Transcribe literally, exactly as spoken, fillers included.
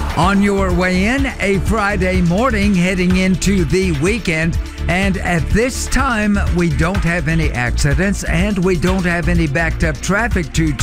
On your way in, a Friday morning heading into the weekend. And at this time, we don't have any accidents and we don't have any backed up traffic to